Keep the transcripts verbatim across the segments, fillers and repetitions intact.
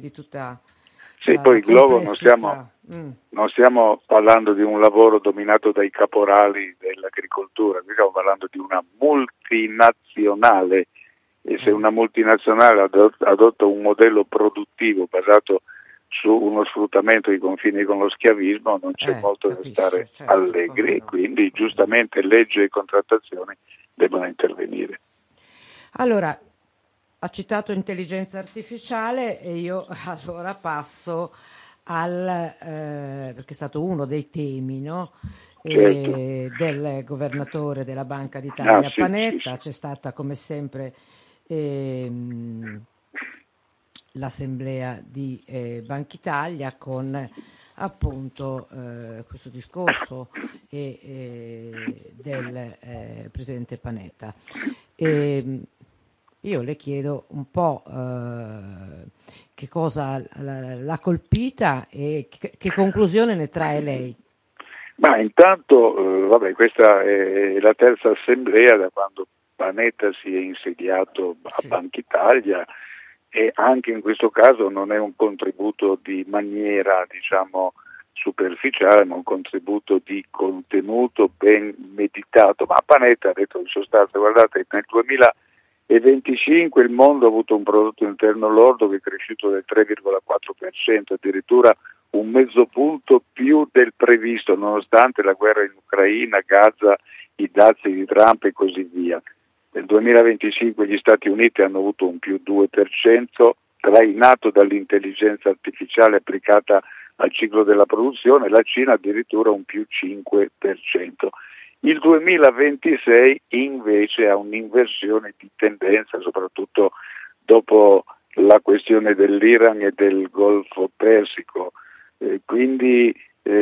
di tutta Sì, la, poi la il globo non stiamo, complessità. Mm. non stiamo parlando di un lavoro dominato dai caporali dell'agricoltura, qui stiamo parlando di una multinazionale e se Eh. una multinazionale adot- adotta un modello produttivo basato su uno sfruttamento di confini con lo schiavismo non c'è Eh, molto da capisce, stare certo, come allegri e no, quindi come no. giustamente legge e contrattazioni devono intervenire. Allora, ha citato intelligenza artificiale e io allora passo al, eh, perché è stato uno dei temi, no? Certo, Eh, del governatore della Banca ah d'Italia sì, sì, sì. Panetta, c'è stata come sempre ehm, l'assemblea di eh, Banca Italia con appunto eh, questo discorso e, eh, del eh, presidente Panetta. E, io le chiedo un po' eh, che cosa l- l'ha colpita e che, che conclusione ne trae lei. Ma intanto, eh, vabbè, questa è la terza assemblea da quando Panetta si è insediato a Sì. Banca Italia e anche in questo caso non è un contributo di maniera, diciamo, superficiale, ma un contributo di contenuto ben meditato. Ma Panetta ha detto in sostanza, guardate, nel duemilaventicinque il mondo ha avuto un prodotto interno lordo che è cresciuto del tre virgola quattro per cento, addirittura un mezzo punto più del previsto, nonostante la guerra in Ucraina, Gaza, i dazi di Trump e così via. Nel duemilaventicinque gli Stati Uniti hanno avuto un più due per cento, trainato dall'intelligenza artificiale applicata al ciclo della produzione, la Cina addirittura un più cinque per cento. Il duemilaventisei invece ha un'inversione di tendenza, soprattutto dopo la questione dell'Iran e del Golfo Persico. Eh, quindi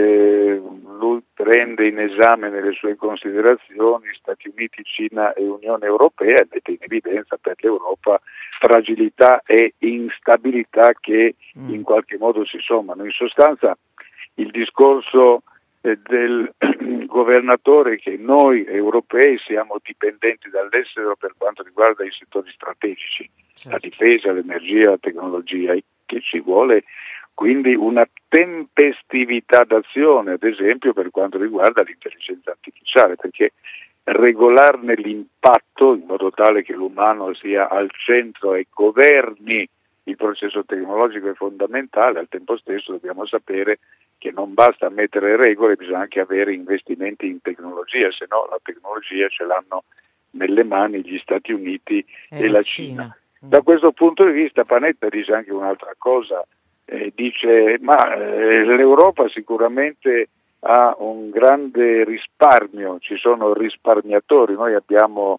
eh, lui prende in esame nelle sue considerazioni Stati Uniti, Cina e Unione Europea e mette in evidenza per l'Europa fragilità e instabilità che Mm. in qualche modo si sommano. In sostanza il discorso eh, del governatore che noi europei siamo dipendenti dall'estero per quanto riguarda i settori strategici, la Certo. difesa, l'energia, la tecnologia, che ci vuole quindi una tempestività d'azione, ad esempio per quanto riguarda l'intelligenza artificiale, perché regolarne l'impatto in modo tale che l'umano sia al centro e governi il processo tecnologico è fondamentale, al tempo stesso dobbiamo sapere che non basta mettere regole, bisogna anche avere investimenti in tecnologia, se no la tecnologia ce l'hanno nelle mani gli Stati Uniti E e la la Cina. Cina. Mm. Da questo punto di vista Panetta dice anche un'altra cosa, eh, dice ma eh, l'Europa sicuramente ha un grande risparmio, ci sono risparmiatori, noi abbiamo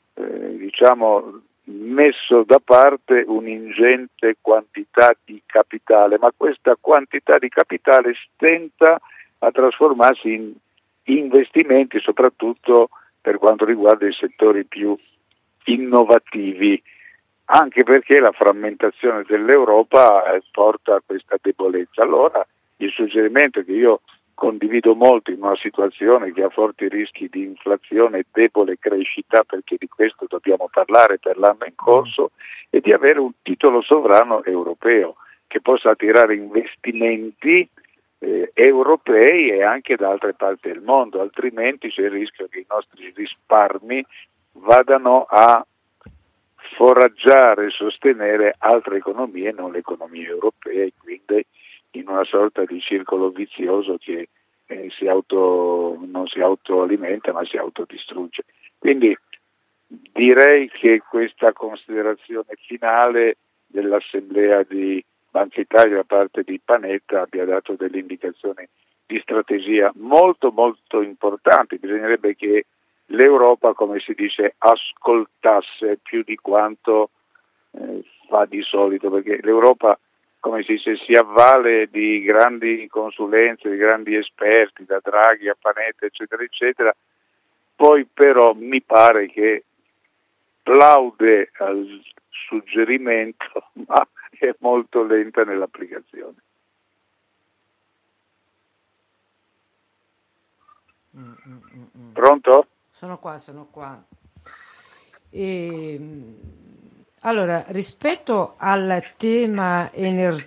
eh, diciamo messo da parte un'ingente quantità di capitale, ma questa quantità di capitale stenta a trasformarsi in investimenti, soprattutto per quanto riguarda i settori più innovativi, anche perché la frammentazione dell'Europa porta a questa debolezza. Allora il suggerimento che io condivido molto in una situazione che ha forti rischi di inflazione e debole crescita, perché di questo dobbiamo parlare per l'anno in corso, è di avere un titolo sovrano europeo che possa attirare investimenti eh, europei e anche da altre parti del mondo, altrimenti c'è il rischio che i nostri risparmi vadano a foraggiare e sostenere altre economie, non le economie europee, quindi in una sorta di circolo vizioso che eh, si auto, non si autoalimenta ma si autodistrugge. Quindi direi che questa considerazione finale dell'Assemblea di Banca Italia da parte di Panetta abbia dato delle indicazioni di strategia molto molto importanti. Bisognerebbe che l'Europa, come si dice, ascoltasse più di quanto eh, fa di solito, perché l'Europa, come si dice, si avvale di grandi consulenze, di grandi esperti, da Draghi a Panetta, eccetera, eccetera, poi però mi pare che plaude al suggerimento, ma è molto lenta nell'applicazione. Mm, mm, mm, mm. Pronto? Sono qua, sono qua. E, allora, rispetto al tema energia,